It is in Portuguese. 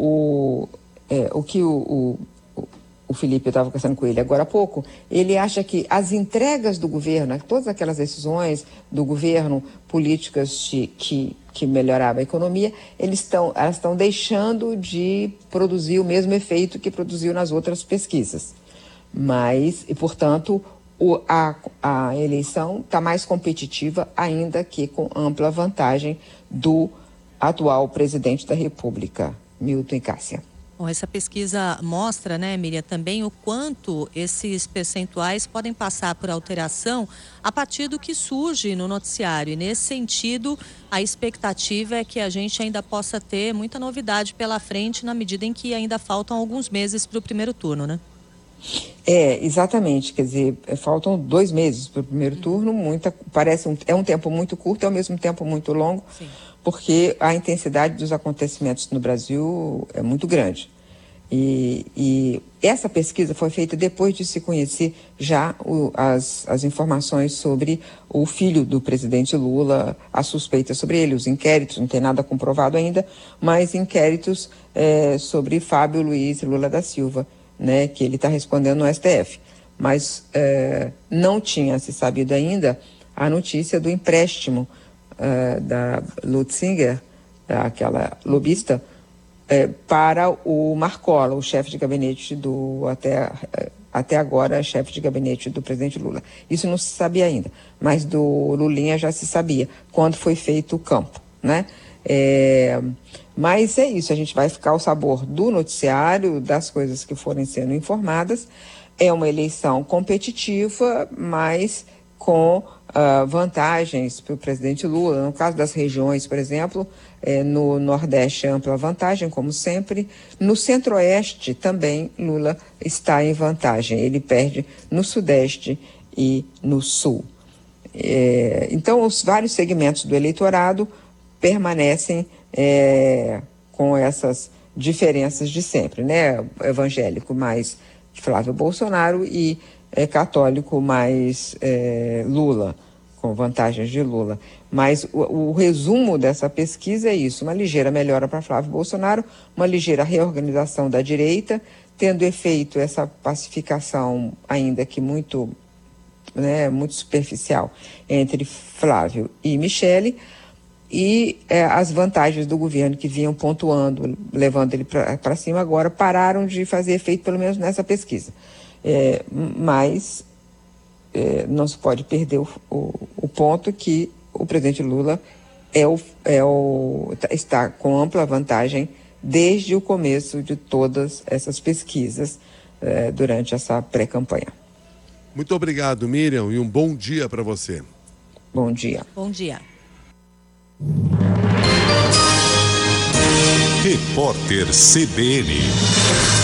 o que o Felipe, eu estava conversando com ele agora há pouco, ele acha que as entregas do governo, todas aquelas decisões do governo, políticas que melhoravam a economia, elas estão deixando de produzir o mesmo efeito que produziu nas outras pesquisas. E portanto, a eleição está mais competitiva, ainda que com ampla vantagem do atual presidente da República, Milton e Cássia. Bom, essa pesquisa mostra, né, Miriam, também o quanto esses percentuais podem passar por alteração a partir do que surge no noticiário. E nesse sentido, a expectativa é que a gente ainda possa ter muita novidade pela frente, na medida em que ainda faltam alguns meses para o primeiro turno, né? Exatamente, quer dizer, faltam 2 meses para o primeiro turno, é um tempo muito curto e ao mesmo tempo muito longo. Sim. Porque a intensidade dos acontecimentos no Brasil é muito grande. E essa pesquisa foi feita depois de se conhecer já as informações sobre o filho do presidente Lula, as suspeitas sobre ele, os inquéritos, não tem nada comprovado ainda, mas inquéritos sobre Fábio Luiz Lula da Silva, né, que ele está respondendo no STF. Mas não tinha se sabido ainda a notícia do empréstimo da Lutzinger, aquela lobista, para o Marcola, o chefe de gabinete até agora, chefe de gabinete do presidente Lula. Isso não se sabia ainda, mas do Lulinha já se sabia, quando foi feito o campo, né? Mas é isso, a gente vai ficar ao sabor do noticiário, das coisas que forem sendo informadas. É uma eleição competitiva, mas com vantagens para o presidente Lula. No caso das regiões, por exemplo, no Nordeste ampla vantagem, como sempre. No Centro-Oeste também Lula está em vantagem. Ele perde no Sudeste e no Sul. Então, os vários segmentos do eleitorado permanecem com essas diferenças de sempre, né? Evangélico mais Flávio Bolsonaro e católico mais Lula, com vantagens de Lula. Mas o resumo dessa pesquisa é isso: uma ligeira melhora para Flávio Bolsonaro, uma ligeira reorganização da direita, tendo efeito essa pacificação, ainda que muito superficial, entre Flávio e Michele, e as vantagens do governo que vinham pontuando, levando ele para cima, agora pararam de fazer efeito, pelo menos nessa pesquisa. Mas não se pode perder o ponto que o presidente Lula está com ampla vantagem desde o começo de todas essas pesquisas durante essa pré-campanha. Muito obrigado, Miriam, e um bom dia para você. Bom dia. Bom dia. Repórter CBN.